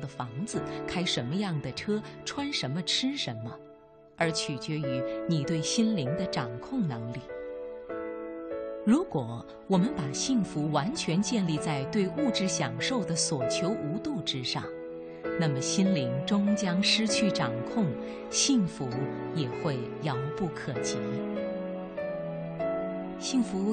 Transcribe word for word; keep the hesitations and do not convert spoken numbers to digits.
的房子，开什么样的车，穿什么吃什么，而取决于你对心灵的掌控能力。如果我们把幸福完全建立在对物质享受的所求无度之上，那么心灵终将失去掌控，幸福也会遥不可及。幸福